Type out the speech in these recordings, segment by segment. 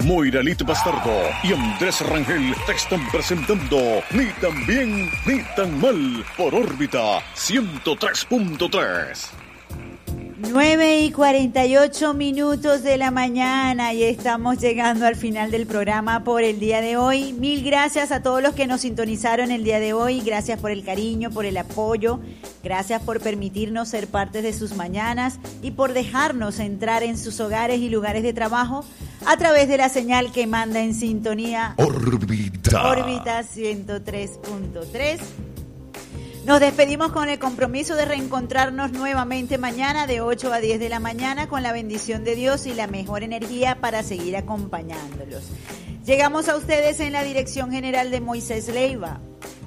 Moira Lit Bastardo y Andrés Rangel te están presentando Ni tan bien ni tan mal por órbita 103.3. 9:48 de la mañana y estamos llegando al final del programa por el día de hoy. Mil gracias a todos los que nos sintonizaron el día de hoy. Gracias por el cariño, por el apoyo. Gracias por permitirnos ser parte de sus mañanas y por dejarnos entrar en sus hogares y lugares de trabajo a través de la señal que manda en sintonía Órbita 103.3. Nos despedimos con el compromiso de reencontrarnos nuevamente mañana de 8 a 10 de la mañana con la bendición de Dios y la mejor energía para seguir acompañándolos. Llegamos a ustedes en la dirección general de Moisés Leiva,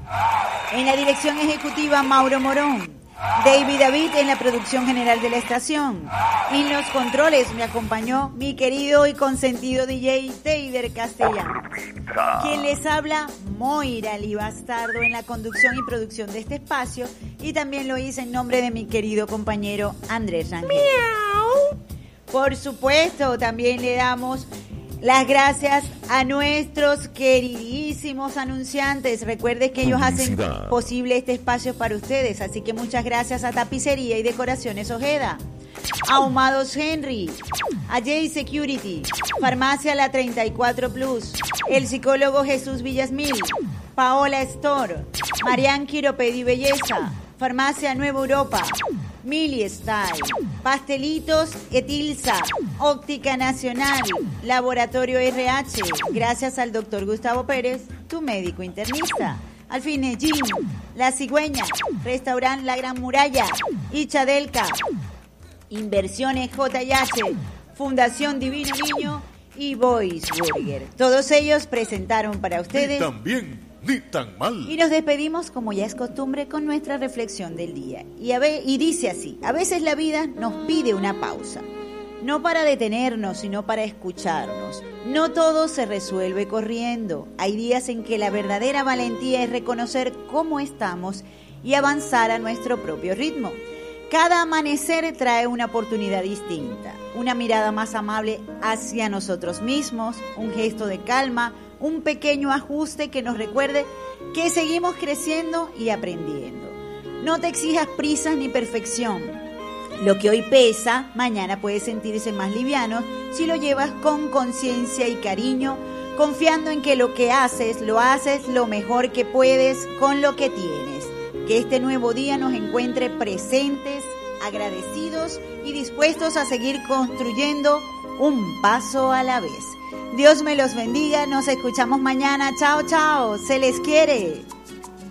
en la dirección ejecutiva Mauro Morón, David en la producción general de la estación. En los controles me acompañó mi querido y consentido DJ Teider Castellanos. Quien les habla, Moira Lit Bastardo, en la conducción y producción de este espacio, y también lo hice en nombre de mi querido compañero Andrés Rangel. ¡Miau! Por supuesto, también le damos las gracias a nuestros queridísimos anunciantes. Recuerde que ellos hacen posible este espacio para ustedes, así que muchas gracias a Tapicería y Decoraciones Ojeda, a Ahumados Henry, a Jay Security, Farmacia La 34 Plus, el psicólogo Jesús Villasmil, Paola Store, Marian Quiropedia y Belleza, Farmacia Nueva Europa, Mili Style, Pastelitos Etilsa, Óptica Nacional, Laboratorio RH, gracias al doctor Gustavo Pérez, tu médico internista. Alfine Gym, La Cigüeña, Restaurant La Gran Muralla, Ichadelca, Inversiones JH, Fundación Divino Niño y Boys Burger. Todos ellos presentaron para ustedes Ni tan bien ni tan mal. Y nos despedimos, como ya es costumbre, con nuestra reflexión del día. Y dice así: a veces la vida nos pide una pausa, no para detenernos, sino para escucharnos. No todo se resuelve corriendo. Hay días en que la verdadera valentía es reconocer cómo estamos y avanzar a nuestro propio ritmo. Cada amanecer trae una oportunidad distinta, una mirada más amable hacia nosotros mismos, un gesto de calma, un pequeño ajuste que nos recuerde que seguimos creciendo y aprendiendo. No te exijas prisas ni perfección. Lo que hoy pesa, mañana puede sentirse más liviano si lo llevas con conciencia y cariño, confiando en que lo que haces, lo haces lo mejor que puedes con lo que tienes. Que este nuevo día nos encuentre presentes, agradecidos y dispuestos a seguir construyendo un paso a la vez. Dios me los bendiga, nos escuchamos mañana. Chao, chao, se les quiere.